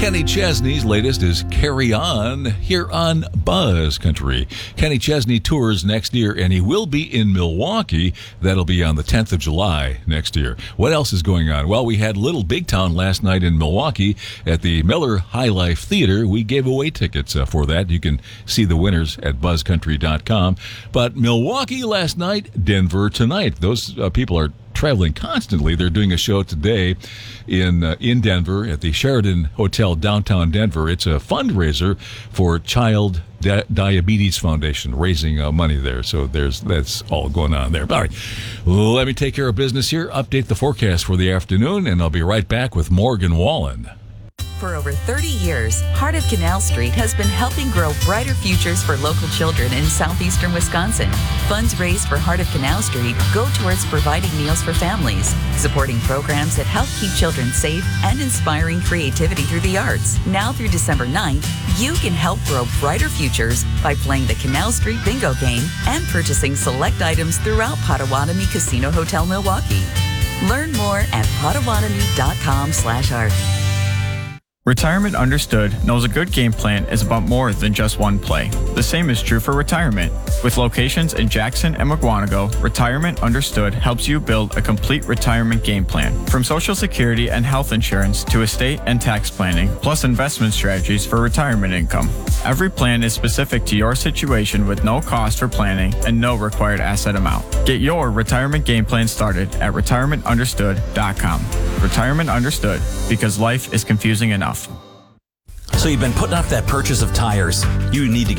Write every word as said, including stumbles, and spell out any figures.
Kenny Chesney's latest is Carry On here on Buzz Country. Kenny Chesney tours next year, and he will be in Milwaukee. That'll be on the tenth of July next year. What else is going on? Well, we had Little Big Town last night in Milwaukee at the Miller High Life Theater. We gave away tickets uh, for that. You can see the winners at buzz country dot com. But Milwaukee last night, Denver tonight. Those uh, people are traveling constantly. They're doing a show today in uh, in Denver at the Sheraton Hotel downtown Denver. It's a fundraiser for Child Di- Diabetes Foundation, raising uh, money there. So there's that's all going on there. All right, let me take care of business here, update the forecast for the afternoon, and I'll be right back with Morgan Wallen. For over thirty years, Heart of Canal Street has been helping grow brighter futures for local children in southeastern Wisconsin. Funds raised for Heart of Canal Street go towards providing meals for families, supporting programs that help keep children safe, and inspiring creativity through the arts. Now through December ninth, you can help grow brighter futures by playing the Canal Street Bingo game and purchasing select items throughout Potawatomi Casino Hotel Milwaukee. Learn more at potawatomi dot com slash art. Retirement Understood knows a good game plan is about more than just one play. The same is true for retirement. With locations in Jackson and Mukwonago, Retirement Understood helps you build a complete retirement game plan. From Social Security and health insurance to estate and tax planning, plus investment strategies for retirement income. Every plan is specific to your situation with no cost for planning and no required asset amount. Get your retirement game plan started at retirement understood dot com. Retirement Understood, because life is confusing enough. So you've been putting off that purchase of tires. You need to get